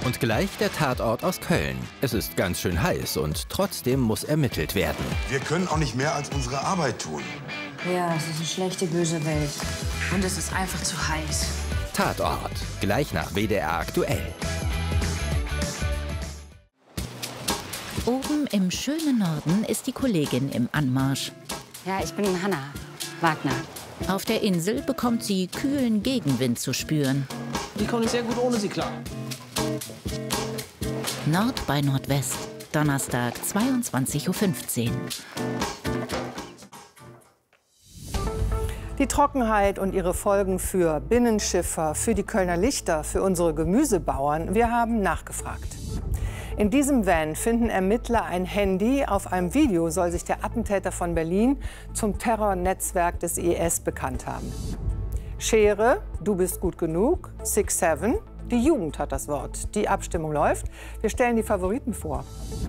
Und gleich der Tatort aus Köln. Es ist ganz schön heiß und trotzdem muss ermittelt werden. Wir können auch nicht mehr als unsere Arbeit tun. Ja, es ist eine schlechte, böse Welt. Und es ist einfach zu heiß. Tatort. Gleich nach WDR aktuell. Oben im schönen Norden ist die Kollegin im Anmarsch. Ja, ich bin Hanna Wagner. Auf der Insel bekommt sie kühlen Gegenwind zu spüren. Die komme ich sehr gut ohne sie klar. Nord bei Nordwest, Donnerstag, 22:15 Uhr. Die Trockenheit und ihre Folgen für Binnenschiffer, für die Kölner Lichter, für unsere Gemüsebauern. Wir haben nachgefragt. In diesem Van finden Ermittler ein Handy. Auf einem Video soll sich der Attentäter von Berlin zum Terrornetzwerk des IS bekannt haben. Schere, du bist gut genug, 6-7. Die Jugend hat das Wort. Die Abstimmung läuft. Wir stellen die Favoriten vor.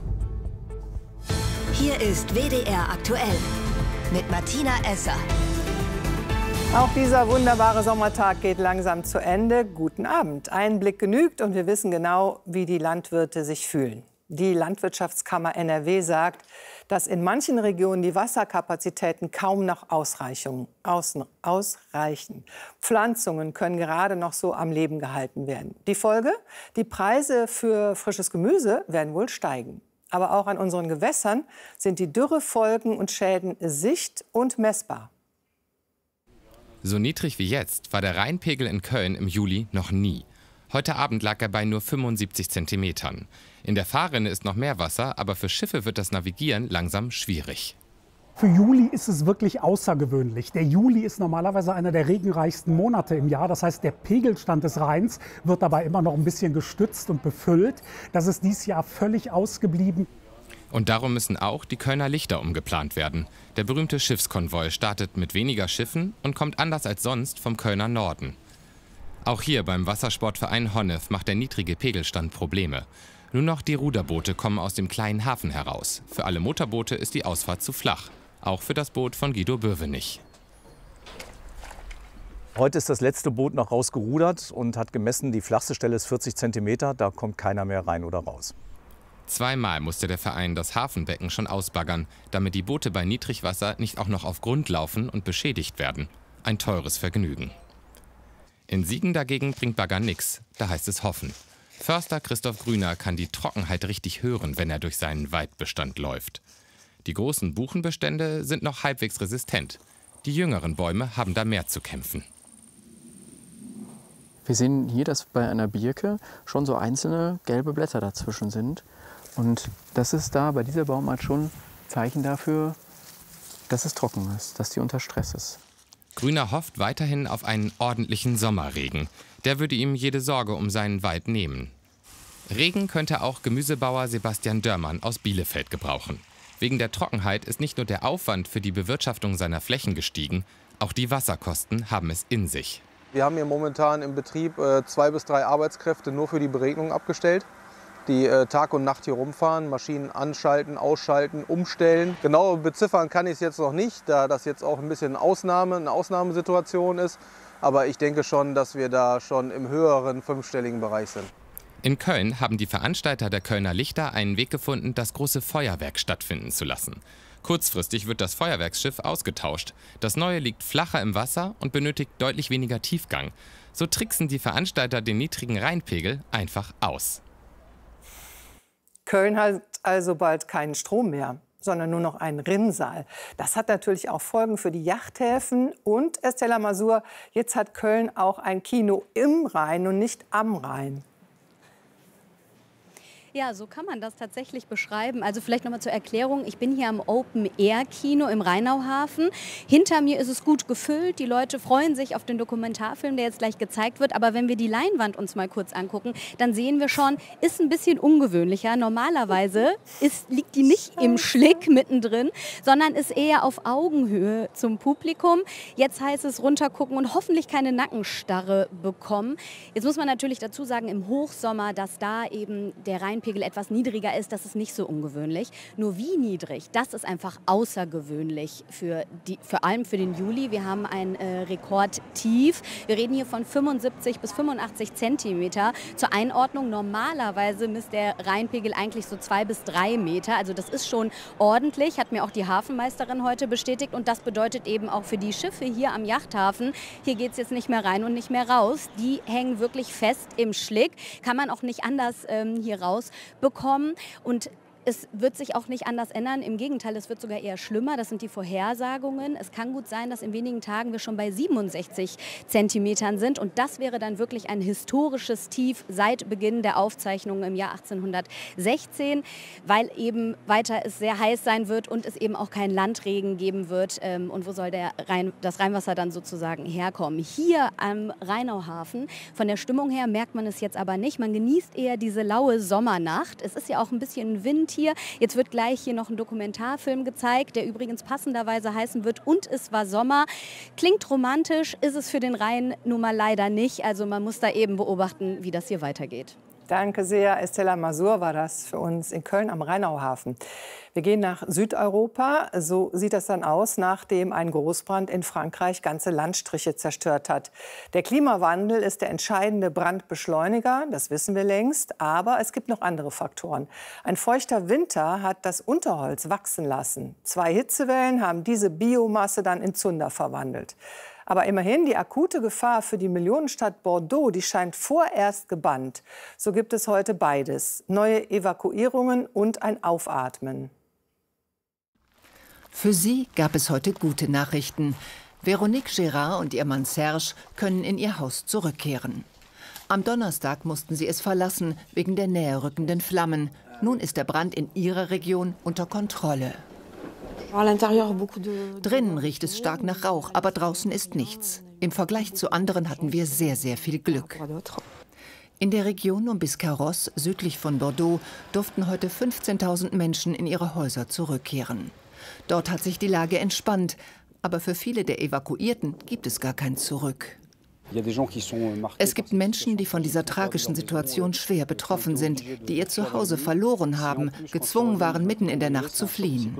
Hier ist WDR aktuell mit Martina Esser. Auch dieser wunderbare Sommertag geht langsam zu Ende. Guten Abend. Ein Blick genügt und wir wissen genau, wie die Landwirte sich fühlen. Die Landwirtschaftskammer NRW sagt, dass in manchen Regionen die Wasserkapazitäten kaum noch ausreichen. Pflanzungen können gerade noch so am Leben gehalten werden. Die Folge? Die Preise für frisches Gemüse werden wohl steigen. Aber auch an unseren Gewässern sind die Dürrefolgen und Schäden sicht- und messbar. So niedrig wie jetzt war der Rheinpegel in Köln im Juli noch nie. Heute Abend lag er bei nur 75 Zentimetern. In der Fahrrinne ist noch mehr Wasser, aber für Schiffe wird das Navigieren langsam schwierig. Für Juli ist es wirklich außergewöhnlich. Der Juli ist normalerweise einer der regenreichsten Monate im Jahr. Das heißt, der Pegelstand des Rheins wird dabei immer noch ein bisschen gestützt und befüllt. Das ist dieses Jahr völlig ausgeblieben. Und darum müssen auch die Kölner Lichter umgeplant werden. Der berühmte Schiffskonvoi startet mit weniger Schiffen und kommt anders als sonst vom Kölner Norden. Auch hier beim Wassersportverein Honnef macht der niedrige Pegelstand Probleme. Nur noch die Ruderboote kommen aus dem kleinen Hafen heraus. Für alle Motorboote ist die Ausfahrt zu flach. Auch für das Boot von Guido Bürwenich. Heute ist das letzte Boot noch rausgerudert und hat gemessen, die flachste Stelle ist 40 Zentimeter, da kommt keiner mehr rein oder raus. Zweimal musste der Verein das Hafenbecken schon ausbaggern, damit die Boote bei Niedrigwasser nicht auch noch auf Grund laufen und beschädigt werden. Ein teures Vergnügen. In Siegen dagegen bringt Baggern nix, da heißt es hoffen. Förster Christoph Grüner kann die Trockenheit richtig hören, wenn er durch seinen Weidbestand läuft. Die großen Buchenbestände sind noch halbwegs resistent. Die jüngeren Bäume haben da mehr zu kämpfen. Wir sehen hier, dass bei einer Birke schon so einzelne gelbe Blätter dazwischen sind. Und das ist da bei dieser Baumart schon Zeichen dafür, dass es trocken ist, dass die unter Stress ist. Grüner hofft weiterhin auf einen ordentlichen Sommerregen. Der würde ihm jede Sorge um seinen Wald nehmen. Regen könnte auch Gemüsebauer Sebastian Dörmann aus Bielefeld gebrauchen. Wegen der Trockenheit ist nicht nur der Aufwand für die Bewirtschaftung seiner Flächen gestiegen, auch die Wasserkosten haben es in sich. Wir haben hier momentan im Betrieb 2 bis 3 Arbeitskräfte nur für die Beregnung abgestellt, die Tag und Nacht hier rumfahren, Maschinen anschalten, ausschalten, umstellen. Genau beziffern kann ich es jetzt noch nicht, da das jetzt auch ein bisschen eine Ausnahmesituation ist. Aber ich denke schon, dass wir da schon im höheren 5-stelligen Bereich sind. In Köln haben die Veranstalter der Kölner Lichter einen Weg gefunden, das große Feuerwerk stattfinden zu lassen. Kurzfristig wird das Feuerwerksschiff ausgetauscht. Das neue liegt flacher im Wasser und benötigt deutlich weniger Tiefgang. So tricksen die Veranstalter den niedrigen Rheinpegel einfach aus. Köln hat also bald keinen Strom mehr, sondern nur noch einen Rinnsal. Das hat natürlich auch Folgen für die Yachthäfen. Und, Estella Masur, jetzt hat Köln auch ein Kino im Rhein und nicht am Rhein. Ja, so kann man das tatsächlich beschreiben. Also vielleicht noch mal zur Erklärung. Ich bin hier am Open-Air-Kino im Rheinauhafen. Hinter mir ist es gut gefüllt. Die Leute freuen sich auf den Dokumentarfilm, der jetzt gleich gezeigt wird. Aber wenn wir die Leinwand uns mal kurz angucken, dann sehen wir schon, ist ein bisschen ungewöhnlicher. Normalerweise liegt die nicht im Schlick mittendrin, sondern ist eher auf Augenhöhe zum Publikum. Jetzt heißt es runtergucken und hoffentlich keine Nackenstarre bekommen. Jetzt muss man natürlich dazu sagen, im Hochsommer, dass da eben der Rhein Rheinpegel etwas niedriger ist, das ist nicht so ungewöhnlich. Nur wie niedrig, das ist einfach außergewöhnlich vor allem für den Juli. Wir haben ein Rekordtief. Wir reden hier von 75 bis 85 Zentimeter. Zur Einordnung, normalerweise misst der Rheinpegel eigentlich so 2 bis 3 Meter. Also das ist schon ordentlich, hat mir auch die Hafenmeisterin heute bestätigt. Und das bedeutet eben auch für die Schiffe hier am Yachthafen, hier geht es jetzt nicht mehr rein und nicht mehr raus. Die hängen wirklich fest im Schlick, kann man auch nicht anders hier rausbekommen. Und es wird sich auch nicht anders ändern. Im Gegenteil, es wird sogar eher schlimmer. Das sind die Vorhersagungen. Es kann gut sein, dass in wenigen Tagen wir schon bei 67 Zentimetern sind. Und das wäre dann wirklich ein historisches Tief seit Beginn der Aufzeichnungen im Jahr 1816, weil eben weiter es sehr heiß sein wird und es eben auch keinen Landregen geben wird. Und wo soll das Rheinwasser dann sozusagen herkommen? Hier am Rheinauhafen, von der Stimmung her merkt man es jetzt aber nicht. Man genießt eher diese laue Sommernacht. Es ist ja auch ein bisschen Wind hier. Jetzt wird gleich hier noch ein Dokumentarfilm gezeigt, der übrigens passenderweise heißen wird Und es war Sommer. Klingt romantisch, ist es für den Rhein nun mal leider nicht. Also man muss da eben beobachten, wie das hier weitergeht. Danke sehr. Estella Masur war das für uns in Köln am Rheinauhafen. Wir gehen nach Südeuropa. So sieht das dann aus, nachdem ein Großbrand in Frankreich ganze Landstriche zerstört hat. Der Klimawandel ist der entscheidende Brandbeschleuniger, das wissen wir längst. Aber es gibt noch andere Faktoren. Ein feuchter Winter hat das Unterholz wachsen lassen. 2 Hitzewellen haben diese Biomasse dann in Zunder verwandelt. Aber immerhin, die akute Gefahr für die Millionenstadt Bordeaux, die scheint vorerst gebannt. So gibt es heute beides: neue Evakuierungen und ein Aufatmen. Für sie gab es heute gute Nachrichten. Veronique Gérard und ihr Mann Serge können in ihr Haus zurückkehren. Am Donnerstag mussten sie es verlassen, wegen der näher rückenden Flammen. Nun ist der Brand in ihrer Region unter Kontrolle. Drinnen riecht es stark nach Rauch, aber draußen ist nichts. Im Vergleich zu anderen hatten wir sehr, sehr viel Glück. In der Region um Biscarrosse, südlich von Bordeaux, durften heute 15.000 Menschen in ihre Häuser zurückkehren. Dort hat sich die Lage entspannt, aber für viele der Evakuierten gibt es gar kein Zurück. Es gibt Menschen, die von dieser tragischen Situation schwer betroffen sind, die ihr Zuhause verloren haben, gezwungen waren, mitten in der Nacht zu fliehen.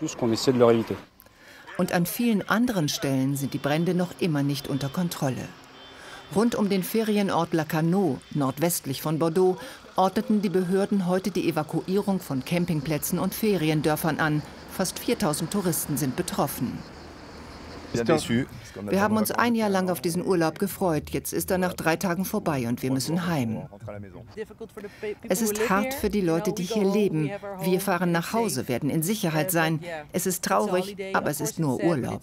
Und an vielen anderen Stellen sind die Brände noch immer nicht unter Kontrolle. Rund um den Ferienort Lacanau, nordwestlich von Bordeaux, ordneten die Behörden heute die Evakuierung von Campingplätzen und Feriendörfern an. Fast 4.000 Touristen sind betroffen. Wir haben uns ein Jahr lang auf diesen Urlaub gefreut. Jetzt ist er nach 3 Tagen vorbei und wir müssen heim. Es ist hart für die Leute, die hier leben. Wir fahren nach Hause, werden in Sicherheit sein. Es ist traurig, aber es ist nur Urlaub.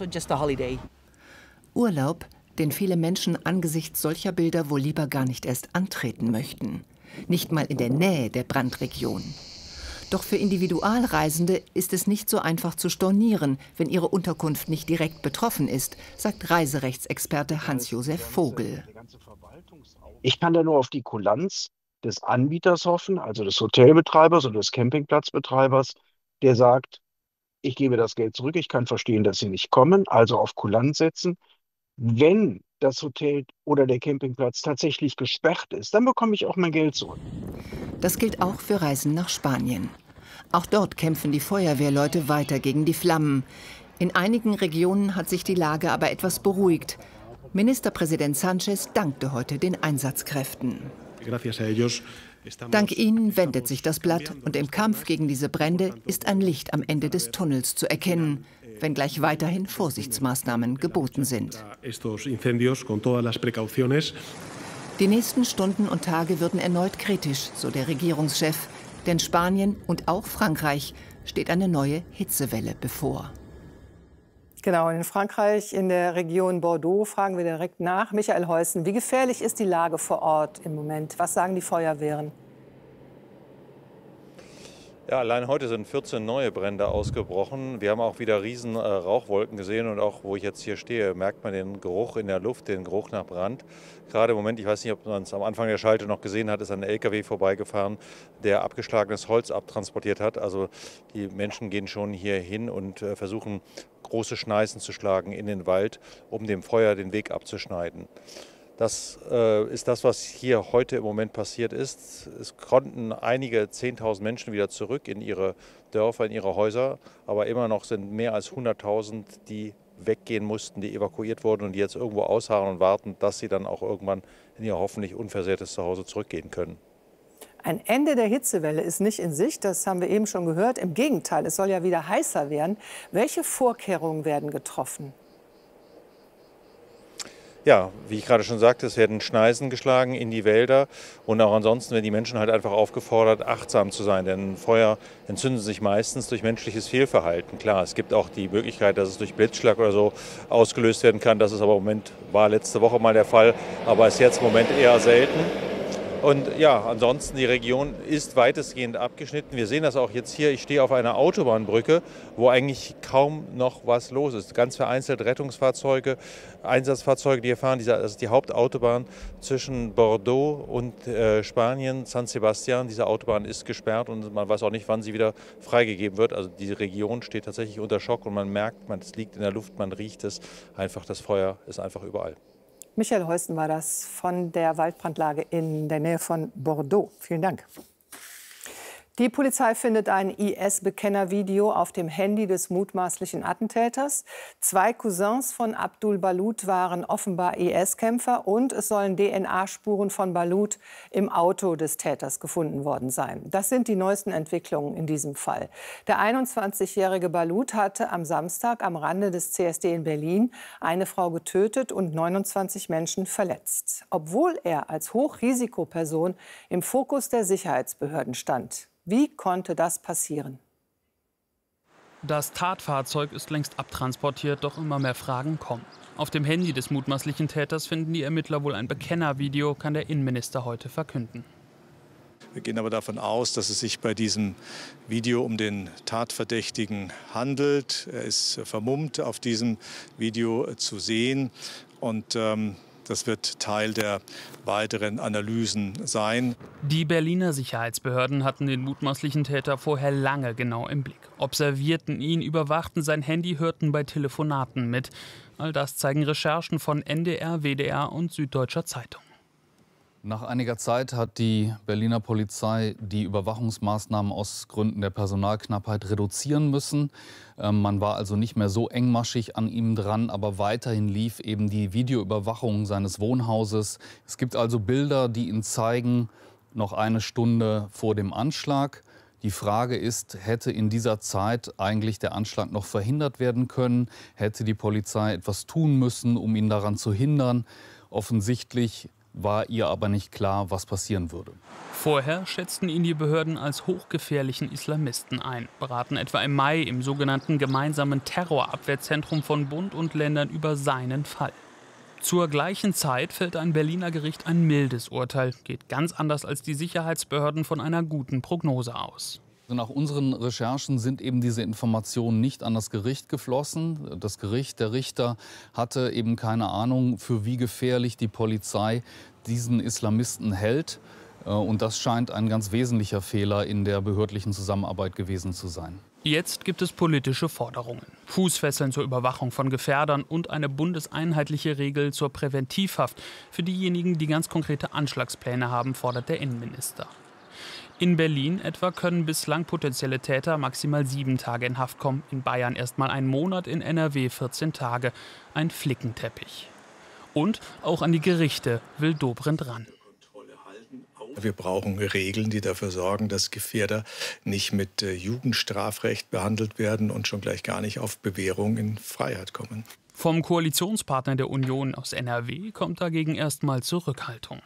Urlaub, den viele Menschen angesichts solcher Bilder wohl lieber gar nicht erst antreten möchten. Nicht mal in der Nähe der Brandregion. Doch für Individualreisende ist es nicht so einfach zu stornieren, wenn ihre Unterkunft nicht direkt betroffen ist, sagt Reiserechtsexperte Hans-Josef Vogel. Ich kann da nur auf die Kulanz des Anbieters hoffen, also des Hotelbetreibers oder des Campingplatzbetreibers, der sagt, ich gebe das Geld zurück, ich kann verstehen, dass Sie nicht kommen, also auf Kulanz setzen. Wenn das Hotel oder der Campingplatz tatsächlich gesperrt ist, dann bekomme ich auch mein Geld zurück. Das gilt auch für Reisen nach Spanien. Auch dort kämpfen die Feuerwehrleute weiter gegen die Flammen. In einigen Regionen hat sich die Lage aber etwas beruhigt. Ministerpräsident Sánchez dankte heute den Einsatzkräften. Dank ihnen wendet sich das Blatt und im Kampf gegen diese Brände ist ein Licht am Ende des Tunnels zu erkennen, wenngleich weiterhin Vorsichtsmaßnahmen geboten sind. Die nächsten Stunden und Tage würden erneut kritisch, so der Regierungschef. Denn Spanien und auch Frankreich steht eine neue Hitzewelle bevor. Genau, in Frankreich, in der Region Bordeaux, fragen wir direkt nach. Michael Heusen, wie gefährlich ist die Lage vor Ort im Moment? Was sagen die Feuerwehren? Ja, allein heute sind 14 neue Brände ausgebrochen. Wir haben auch wieder riesen Rauchwolken gesehen und auch, wo ich jetzt hier stehe, merkt man den Geruch in der Luft, den Geruch nach Brand. Gerade im Moment, ich weiß nicht, ob man es am Anfang der Schalte noch gesehen hat, ist ein LKW vorbeigefahren, der abgeschlagenes Holz abtransportiert hat. Also die Menschen gehen schon hier hin und versuchen, große Schneisen zu schlagen in den Wald, um dem Feuer den Weg abzuschneiden. Das ist das, was hier heute im Moment passiert ist. Es konnten einige 10.000 Menschen wieder zurück in ihre Dörfer, in ihre Häuser. Aber immer noch sind mehr als 100.000, die weggehen mussten, die evakuiert wurden und die jetzt irgendwo ausharren und warten, dass sie dann auch irgendwann in ihr hoffentlich unversehrtes Zuhause zurückgehen können. Ein Ende der Hitzewelle ist nicht in Sicht, das haben wir eben schon gehört. Im Gegenteil, es soll ja wieder heißer werden. Welche Vorkehrungen werden getroffen? Ja, wie ich gerade schon sagte, es werden Schneisen geschlagen in die Wälder und auch ansonsten werden die Menschen halt einfach aufgefordert, achtsam zu sein, denn Feuer entzünden sich meistens durch menschliches Fehlverhalten. Klar, es gibt auch die Möglichkeit, dass es durch Blitzschlag oder so ausgelöst werden kann. Das ist aber im Moment, war letzte Woche mal der Fall, aber ist jetzt im Moment eher selten. Und ja, ansonsten die Region ist weitestgehend abgeschnitten. Wir sehen das auch jetzt hier. Ich stehe auf einer Autobahnbrücke, wo eigentlich kaum noch was los ist. Ganz vereinzelt Rettungsfahrzeuge, Einsatzfahrzeuge, die hier fahren. Das ist die Hauptautobahn zwischen Bordeaux und Spanien, San Sebastian. Diese Autobahn ist gesperrt und man weiß auch nicht, wann sie wieder freigegeben wird. Also die Region steht tatsächlich unter Schock und man merkt, es liegt in der Luft, man riecht es. Einfach, das Feuer ist einfach überall. Michael Heusten war das von der Waldbrandlage in der Nähe von Bordeaux. Vielen Dank. Die Polizei findet ein IS-Bekennervideo auf dem Handy des mutmaßlichen Attentäters. 2 Cousins von Abdul Balut waren offenbar IS-Kämpfer und es sollen DNA-Spuren von Balut im Auto des Täters gefunden worden sein. Das sind die neuesten Entwicklungen in diesem Fall. Der 21-jährige Balut hatte am Samstag am Rande des CSD in Berlin eine Frau getötet und 29 Menschen verletzt, obwohl er als Hochrisikoperson im Fokus der Sicherheitsbehörden stand. Wie konnte das passieren? Das Tatfahrzeug ist längst abtransportiert, doch immer mehr Fragen kommen. Auf dem Handy des mutmaßlichen Täters finden die Ermittler wohl ein Bekennervideo, kann der Innenminister heute verkünden. Wir gehen aber davon aus, dass es sich bei diesem Video um den Tatverdächtigen handelt. Er ist vermummt auf diesem Video zu sehen und das wird Teil der weiteren Analysen sein. Die Berliner Sicherheitsbehörden hatten den mutmaßlichen Täter vorher lange genau im Blick. Observierten ihn, überwachten sein Handy, hörten bei Telefonaten mit. All das zeigen Recherchen von NDR, WDR und Süddeutscher Zeitung. Nach einiger Zeit hat die Berliner Polizei die Überwachungsmaßnahmen aus Gründen der Personalknappheit reduzieren müssen. Man war also nicht mehr so engmaschig an ihm dran, aber weiterhin lief eben die Videoüberwachung seines Wohnhauses. Es gibt also Bilder, die ihn zeigen, noch eine Stunde vor dem Anschlag. Die Frage ist, hätte in dieser Zeit eigentlich der Anschlag noch verhindert werden können? Hätte die Polizei etwas tun müssen, um ihn daran zu hindern? Offensichtlich war ihr aber nicht klar, was passieren würde. Vorher schätzten ihn die Behörden als hochgefährlichen Islamisten ein, beraten etwa im Mai im sogenannten gemeinsamen Terrorabwehrzentrum von Bund und Ländern über seinen Fall. Zur gleichen Zeit fällt ein Berliner Gericht ein mildes Urteil, geht ganz anders als die Sicherheitsbehörden von einer guten Prognose aus. Nach unseren Recherchen sind eben diese Informationen nicht an das Gericht geflossen. Das Gericht, der Richter, hatte eben keine Ahnung, für wie gefährlich die Polizei diesen Islamisten hält. Und das scheint ein ganz wesentlicher Fehler in der behördlichen Zusammenarbeit gewesen zu sein. Jetzt gibt es politische Forderungen. Fußfesseln zur Überwachung von Gefährdern und eine bundeseinheitliche Regel zur Präventivhaft für diejenigen, die ganz konkrete Anschlagspläne haben, fordert der Innenminister. In Berlin etwa können bislang potenzielle Täter maximal 7 Tage in Haft kommen. In Bayern erst mal 1 Monat, in NRW 14 Tage. Ein Flickenteppich. Und auch an die Gerichte will Dobrindt ran. Wir brauchen Regeln, die dafür sorgen, dass Gefährder nicht mit Jugendstrafrecht behandelt werden und schon gleich gar nicht auf Bewährung in Freiheit kommen. Vom Koalitionspartner der Union aus NRW kommt dagegen erst mal Zurückhaltung.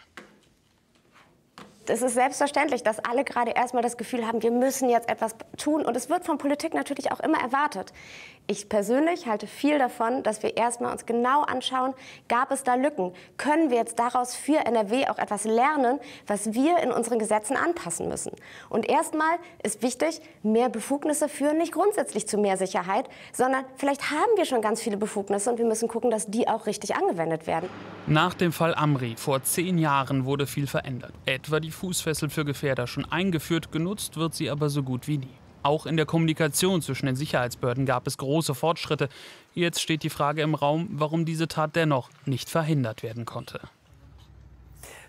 Es ist selbstverständlich, dass alle gerade erstmal das Gefühl haben, wir müssen jetzt etwas tun. Und es wird von Politik natürlich auch immer erwartet. Ich persönlich halte viel davon, dass wir erstmal uns genau anschauen, gab es da Lücken? Können wir jetzt daraus für NRW auch etwas lernen, was wir in unseren Gesetzen anpassen müssen? Und erstmal ist wichtig, mehr Befugnisse führen nicht grundsätzlich zu mehr Sicherheit, sondern vielleicht haben wir schon ganz viele Befugnisse und wir müssen gucken, dass die auch richtig angewendet werden. Nach dem Fall Amri vor 10 Jahren wurde viel verändert. Etwa die Fußfessel für Gefährder schon eingeführt, genutzt wird sie aber so gut wie nie. Auch in der Kommunikation zwischen den Sicherheitsbehörden gab es große Fortschritte. Jetzt steht die Frage im Raum, warum diese Tat dennoch nicht verhindert werden konnte.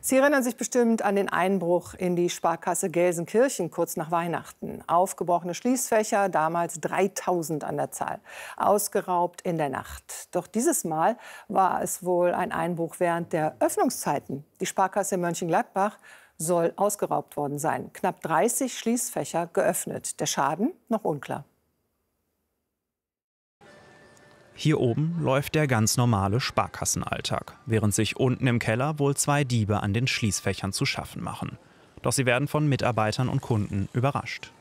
Sie erinnern sich bestimmt an den Einbruch in die Sparkasse Gelsenkirchen kurz nach Weihnachten. Aufgebrochene Schließfächer, damals 3000 an der Zahl, ausgeraubt in der Nacht. Doch dieses Mal war es wohl ein Einbruch während der Öffnungszeiten. Die Sparkasse Mönchengladbach soll ausgeraubt worden sein. Knapp 30 Schließfächer geöffnet. Der Schaden noch unklar. Hier oben läuft der ganz normale Sparkassenalltag, während sich unten im Keller wohl 2 Diebe an den Schließfächern zu schaffen machen. Doch sie werden von Mitarbeitern und Kunden überrascht.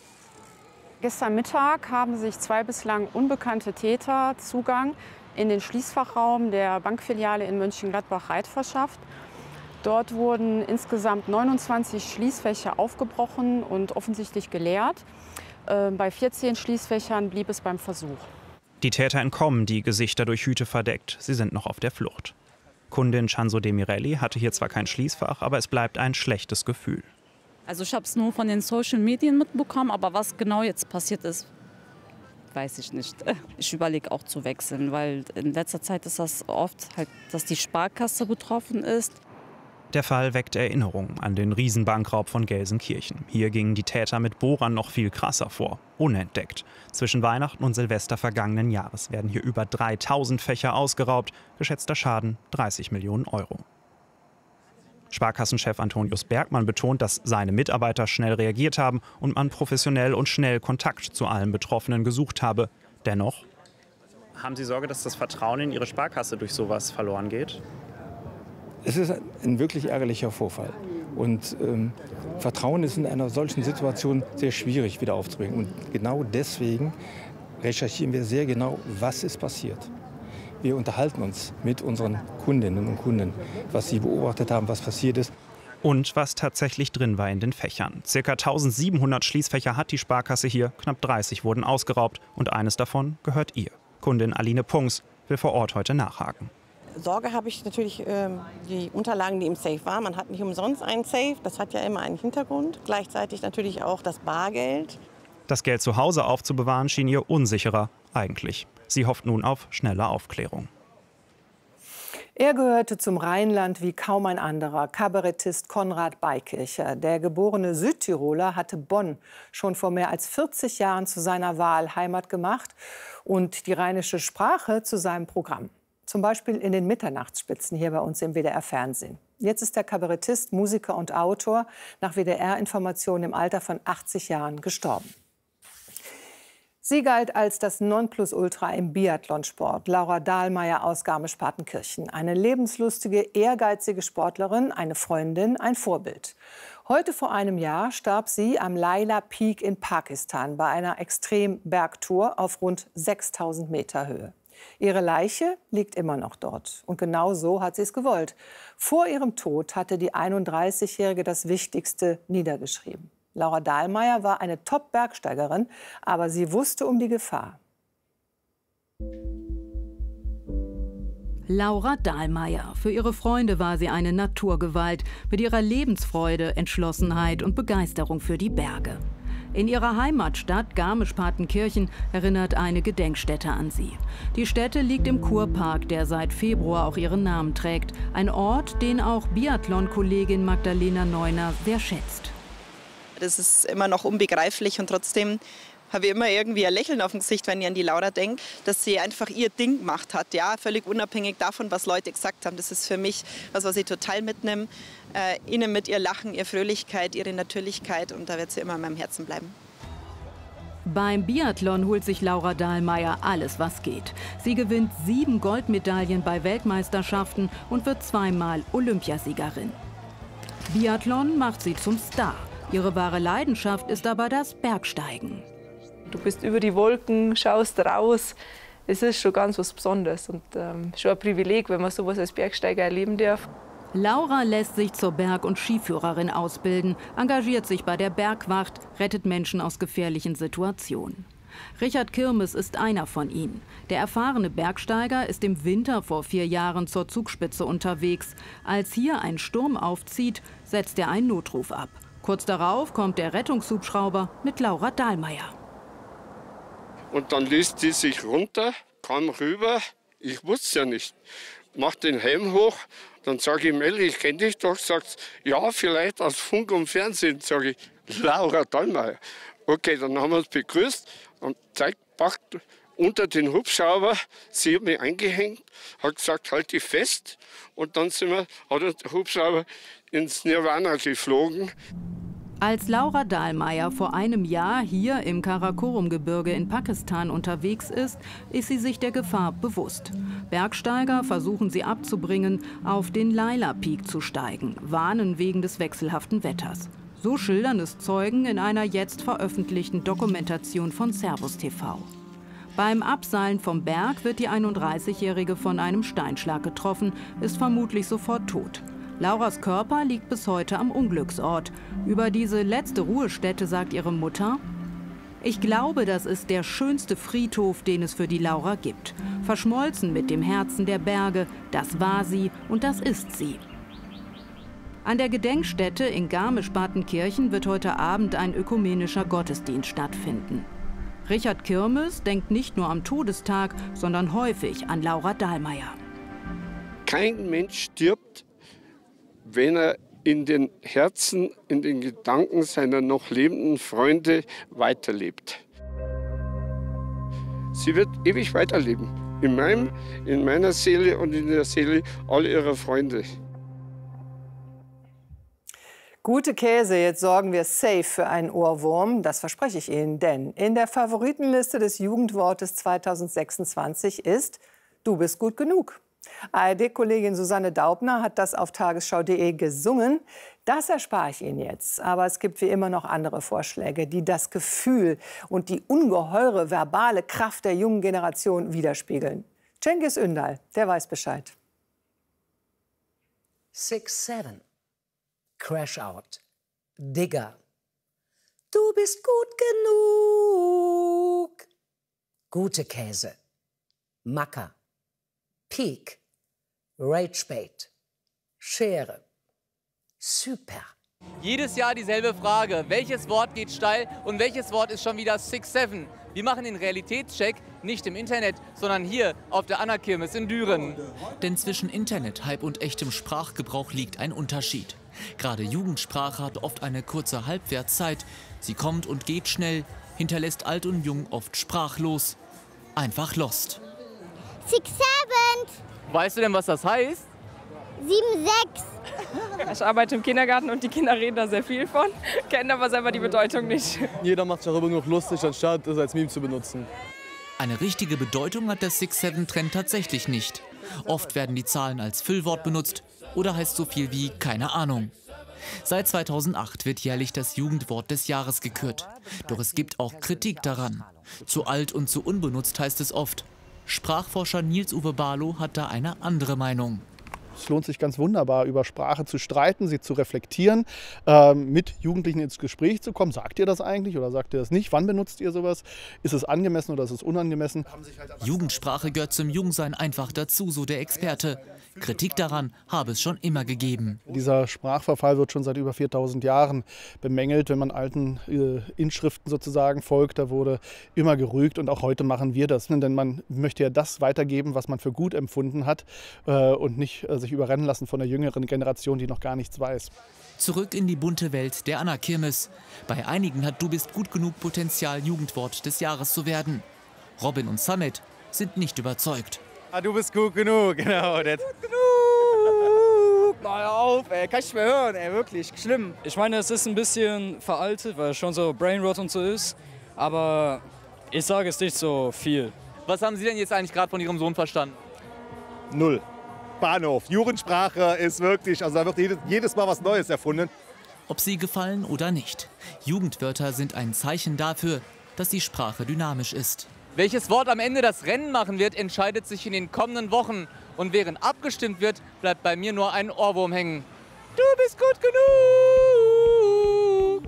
Gestern Mittag haben sich 2 bislang unbekannte Täter Zugang in den Schließfachraum der Bankfiliale in Mönchengladbach-Reit verschafft. Dort wurden insgesamt 29 Schließfächer aufgebrochen und offensichtlich geleert. Bei 14 Schließfächern blieb es beim Versuch. Die Täter entkommen, die Gesichter durch Hüte verdeckt. Sie sind noch auf der Flucht. Kundin Chanzo Demirelli hatte hier zwar kein Schließfach, aber es bleibt ein schlechtes Gefühl. Also ich habe es nur von den Social Medien mitbekommen, aber was genau jetzt passiert ist, weiß ich nicht. Ich überlege auch zu wechseln, weil in letzter Zeit ist das oft halt, dass die Sparkasse betroffen ist. Der Fall weckt Erinnerungen an den Riesenbankraub von Gelsenkirchen. Hier gingen die Täter mit Bohrern noch viel krasser vor, unentdeckt. Zwischen Weihnachten und Silvester vergangenen Jahres werden hier über 3000 Fächer ausgeraubt, geschätzter Schaden 30 Millionen Euro. Sparkassenchef Antonius Bergmann betont, dass seine Mitarbeiter schnell reagiert haben und man professionell und schnell Kontakt zu allen Betroffenen gesucht habe. Dennoch: Haben Sie Sorge, dass das Vertrauen in Ihre Sparkasse durch sowas verloren geht? Es ist ein wirklich ärgerlicher Vorfall. Und Vertrauen ist in einer solchen Situation sehr schwierig wieder aufzubringen. Und genau deswegen recherchieren wir sehr genau, was ist passiert. Wir unterhalten uns mit unseren Kundinnen und Kunden, was sie beobachtet haben, was passiert ist. Und was tatsächlich drin war in den Fächern. Circa 1700 Schließfächer hat die Sparkasse hier, knapp 30 wurden ausgeraubt und eines davon gehört ihr. Kundin Aline Punks will vor Ort heute nachhaken. Sorge habe ich natürlich die Unterlagen, die im Safe waren. Man hat nicht umsonst einen Safe, das hat ja immer einen Hintergrund. Gleichzeitig natürlich auch das Bargeld. Das Geld zu Hause aufzubewahren schien ihr unsicherer eigentlich. Sie hofft nun auf schnelle Aufklärung. Er gehörte zum Rheinland wie kaum ein anderer, Kabarettist Konrad Beikircher. Der geborene Südtiroler hatte Bonn schon vor mehr als 40 Jahren zu seiner Wahlheimat gemacht und die rheinische Sprache zu seinem Programm. Zum Beispiel in den Mitternachtsspitzen hier bei uns im WDR-Fernsehen. Jetzt ist der Kabarettist, Musiker und Autor nach WDR-Informationen im Alter von 80 Jahren gestorben. Sie galt als das Nonplusultra im Biathlonsport. Laura Dahlmeier aus Garmisch-Partenkirchen. Eine lebenslustige, ehrgeizige Sportlerin, eine Freundin, ein Vorbild. Heute vor einem Jahr starb sie am Laila Peak in Pakistan bei einer Extrembergtour auf rund 6000 Meter Höhe. Ihre Leiche liegt immer noch dort. Und genau so hat sie es gewollt. Vor ihrem Tod hatte die 31-Jährige das Wichtigste niedergeschrieben. Laura Dahlmeier war eine Top-Bergsteigerin, aber sie wusste um die Gefahr. Laura Dahlmeier. Für ihre Freunde war sie eine Naturgewalt mit ihrer Lebensfreude, Entschlossenheit und Begeisterung für die Berge. In ihrer Heimatstadt Garmisch-Partenkirchen erinnert eine Gedenkstätte an sie. Die Stätte liegt im Kurpark, der seit Februar auch ihren Namen trägt. Ein Ort, den auch Biathlon-Kollegin Magdalena Neuner sehr schätzt. Das ist immer noch unbegreiflich und trotzdem habe ich immer irgendwie ein Lächeln auf dem Gesicht, wenn ich an die Laura denke, dass sie einfach ihr Ding gemacht hat, ja, völlig unabhängig davon, was Leute gesagt haben. Das ist für mich was ich total mitnehme. Ihnen mit ihr Lachen, ihre Fröhlichkeit, ihre Natürlichkeit und da wird sie immer in meinem Herzen bleiben. Beim Biathlon holt sich Laura Dahlmeier alles, was geht. Sie gewinnt 7 Goldmedaillen bei Weltmeisterschaften und wird 2-mal Olympiasiegerin. Biathlon macht sie zum Star. Ihre wahre Leidenschaft ist aber das Bergsteigen. Du bist über die Wolken, schaust raus. Es ist schon ganz was Besonderes und schon ein Privileg, wenn man sowas als Bergsteiger erleben darf. Laura lässt sich zur Berg- und Skiführerin ausbilden, engagiert sich bei der Bergwacht, rettet Menschen aus gefährlichen Situationen. Richard Kirmes ist einer von ihnen. Der erfahrene Bergsteiger ist im Winter vor 4 Jahren zur Zugspitze unterwegs. Als hier ein Sturm aufzieht, setzt er einen Notruf ab. Kurz darauf kommt der Rettungshubschrauber mit Laura Dahlmeier. Und dann ließ die sich runter, kam rüber. Ich wusste es ja nicht. Macht den Helm hoch Dann sage ich ihm, Elli, ich kenne dich doch. Sagt ja, vielleicht aus Funk und Fernsehen. Sage ich, Laura Dallmayr. Okay, dann haben wir uns begrüßt und zeigt, packt unter den Hubschrauber. Sie hat mich eingehängt, hat gesagt, halt dich fest. Und dann hat der Hubschrauber ins Nirvana geflogen. Als Laura Dallmayr vor einem Jahr hier im Karakorum-Gebirge in Pakistan unterwegs ist sie sich der Gefahr bewusst. Bergsteiger versuchen sie abzubringen, auf den Laila Peak zu steigen, warnen wegen des wechselhaften Wetters. So schildern es Zeugen in einer jetzt veröffentlichten Dokumentation von Servus TV. Beim Abseilen vom Berg wird die 31-Jährige von einem Steinschlag getroffen, ist vermutlich sofort tot. Lauras Körper liegt bis heute am Unglücksort. Über diese letzte Ruhestätte sagt ihre Mutter: Ich glaube, das ist der schönste Friedhof, den es für die Laura gibt. Verschmolzen mit dem Herzen der Berge, das war sie und das ist sie. An der Gedenkstätte in Garmisch-Partenkirchen wird heute Abend ein ökumenischer Gottesdienst stattfinden. Richard Kirmes denkt nicht nur am Todestag, sondern häufig an Laura Dallmayr. Kein Mensch stirbt, wenn er in den Herzen, in den Gedanken seiner noch lebenden Freunde weiterlebt. Sie wird ewig weiterleben. In meiner Seele und in der Seele all ihrer Freunde. Gute Käse, jetzt sorgen wir safe für einen Ohrwurm, das verspreche ich Ihnen, denn in der Favoritenliste des Jugendwortes 2026 ist "Du bist gut genug". ARD-Kollegin Susanne Daubner hat das auf tagesschau.de gesungen. Das erspare ich Ihnen jetzt. Aber es gibt wie immer noch andere Vorschläge, die das Gefühl und die ungeheure verbale Kraft der jungen Generation widerspiegeln. Cengiz Ündal, der weiß Bescheid. 6-7. Crash Out. Digger. Du bist gut genug. Gute Käse. Macker. Peak. Ragebait. Schere. Super. Jedes Jahr dieselbe Frage. Welches Wort geht steil und welches Wort ist schon wieder 6-7? Wir machen den Realitätscheck nicht im Internet, sondern hier auf der Anna-Kirmes in Düren. Denn zwischen Internet-Hype und echtem Sprachgebrauch liegt ein Unterschied. Gerade Jugendsprache hat oft eine kurze Halbwertszeit. Sie kommt und geht schnell, hinterlässt alt und jung oft sprachlos. Einfach lost. 6-7. Weißt du denn, was das heißt? 7-6. Ich arbeite im Kindergarten und die Kinder reden da sehr viel von, kennen aber selber die Bedeutung nicht. Jeder macht sich darüber noch lustig, anstatt es als Meme zu benutzen. Eine richtige Bedeutung hat der 6-7-Trend tatsächlich nicht. Oft werden die Zahlen als Füllwort benutzt oder heißt so viel wie keine Ahnung. Seit 2008 wird jährlich das Jugendwort des Jahres gekürt. Doch es gibt auch Kritik daran. Zu alt und zu unbenutzt heißt es oft. Sprachforscher Nils-Uwe Barlow hat da eine andere Meinung. Es lohnt sich ganz wunderbar, über Sprache zu streiten, sie zu reflektieren, mit Jugendlichen ins Gespräch zu kommen. Sagt ihr das eigentlich oder sagt ihr das nicht? Wann benutzt ihr sowas? Ist es angemessen oder ist es unangemessen? Jugendsprache gehört zum Jungsein einfach dazu, so der Experte. Kritik daran habe es schon immer gegeben. Dieser Sprachverfall wird schon seit über 4000 Jahren bemängelt, wenn man alten Inschriften sozusagen folgt. Da wurde immer gerügt und auch heute machen wir das. Denn man möchte ja das weitergeben, was man für gut empfunden hat und nicht sich überrennen lassen von der jüngeren Generation, die noch gar nichts weiß. Zurück in die bunte Welt der Anna-Kirmes. Bei einigen hat "Du bist gut genug" Potenzial, Jugendwort des Jahres zu werden. Robin und Samet sind nicht überzeugt. Du bist gut genug, genau. Gut genug! Mal auf, ey, kann ich nicht mehr hören, ey, wirklich, schlimm. Ich meine, es ist ein bisschen veraltet, weil es schon so Brainrot und so ist. Aber ich sage es nicht so viel. Was haben Sie denn jetzt eigentlich gerade von Ihrem Sohn verstanden? 0. Bahnhof. Jugendsprache ist wirklich, also da wird jedes Mal was Neues erfunden. Ob sie gefallen oder nicht. Jugendwörter sind ein Zeichen dafür, dass die Sprache dynamisch ist. Welches Wort am Ende das Rennen machen wird, entscheidet sich in den kommenden Wochen. Und während abgestimmt wird, bleibt bei mir nur ein Ohrwurm hängen. Du bist gut genug!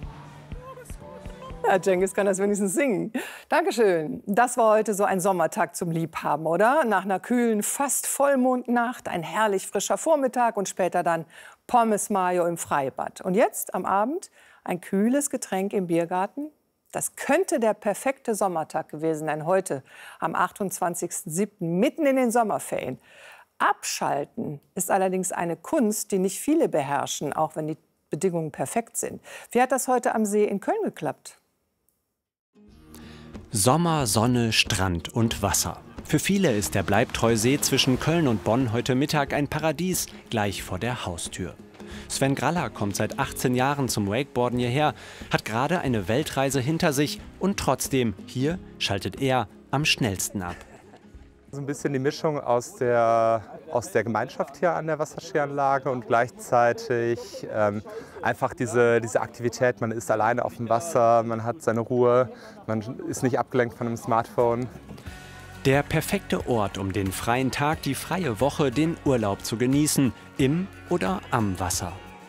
Ja, Cengiz kann das wenigstens singen. Dankeschön. Das war heute so ein Sommertag zum Liebhaben, oder? Nach einer kühlen, fast Vollmondnacht, ein herrlich frischer Vormittag und später dann Pommes Mayo im Freibad. Und jetzt am Abend ein kühles Getränk im Biergarten. Das könnte der perfekte Sommertag gewesen sein, heute am 28.07. mitten in den Sommerferien. Abschalten ist allerdings eine Kunst, die nicht viele beherrschen, auch wenn die Bedingungen perfekt sind. Wie hat das heute am See in Köln geklappt? Sommer, Sonne, Strand und Wasser. Für viele ist der Bleibtreu-See zwischen Köln und Bonn heute Mittag ein Paradies gleich vor der Haustür. Sven Graller kommt seit 18 Jahren zum Wakeboarden hierher, hat gerade eine Weltreise hinter sich und trotzdem, hier schaltet er am schnellsten ab. So ein bisschen die Mischung aus der Gemeinschaft hier an der Wasserskianlage und gleichzeitig einfach diese Aktivität. Man ist alleine auf dem Wasser, man hat seine Ruhe, man ist nicht abgelenkt von einem Smartphone. Der perfekte Ort, um den freien Tag, die freie Woche, den Urlaub zu genießen, im oder am Wasser.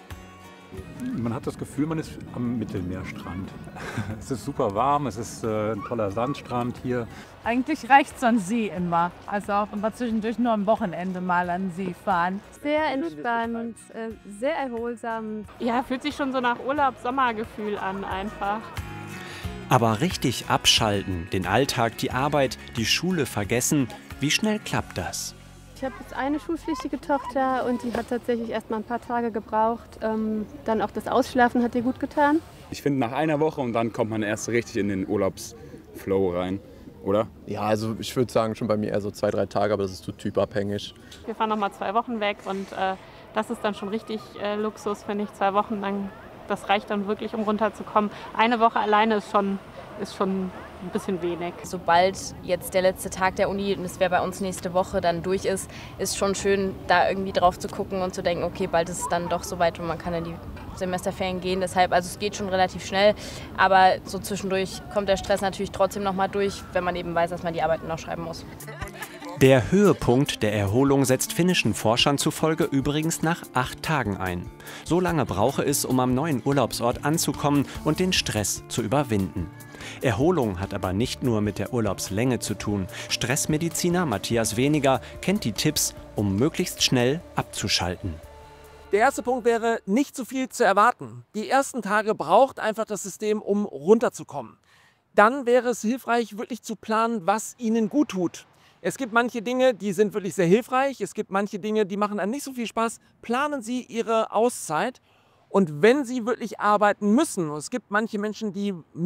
Man hat das Gefühl, man ist am Mittelmeerstrand. Es ist super warm, es ist ein toller Sandstrand hier. Eigentlich reicht so ein See immer. Also auch immer zwischendurch nur am Wochenende mal an den See fahren. Sehr entspannt, sehr erholsam. Ja, fühlt sich schon so nach Urlaub-Sommergefühl an einfach. Aber richtig abschalten, den Alltag, die Arbeit, die Schule vergessen, wie schnell klappt das? Ich habe jetzt eine schulpflichtige Tochter und die hat tatsächlich erst mal ein paar Tage gebraucht. Dann auch das Ausschlafen hat ihr gut getan. Ich finde, nach einer Woche und dann kommt man erst richtig in den Urlaubsflow rein, oder? Ja, also ich würde sagen, schon bei mir eher so 2, 3 Tage, aber das ist so typabhängig. Wir fahren noch mal 2 Wochen weg und das ist dann schon richtig Luxus, finde ich. 2 Wochen lang, das reicht dann wirklich, um runterzukommen. Eine Woche alleine ist schon ein bisschen wenig. Sobald jetzt der letzte Tag der Uni, und das wäre bei uns nächste Woche, dann durch ist schon schön, da irgendwie drauf zu gucken und zu denken, okay, bald ist es dann doch soweit und man kann in die Semesterferien gehen. Deshalb, also es geht schon relativ schnell, aber so zwischendurch kommt der Stress natürlich trotzdem noch mal durch, wenn man eben weiß, dass man die Arbeiten noch schreiben muss. Der Höhepunkt der Erholung setzt finnischen Forschern zufolge übrigens nach 8 Tagen ein. So lange brauche es, um am neuen Urlaubsort anzukommen und den Stress zu überwinden. Erholung hat aber nicht nur mit der Urlaubslänge zu tun. Stressmediziner Matthias Weniger kennt die Tipps, um möglichst schnell abzuschalten. Der erste Punkt wäre, nicht zu viel zu erwarten. Die ersten Tage braucht einfach das System, um runterzukommen. Dann wäre es hilfreich, wirklich zu planen, was Ihnen gut tut. Es gibt manche Dinge, die sind wirklich sehr hilfreich. Es gibt manche Dinge, die machen einem nicht so viel Spaß. Planen Sie Ihre Auszeit. Und wenn Sie wirklich arbeiten müssen, es gibt manche Menschen, die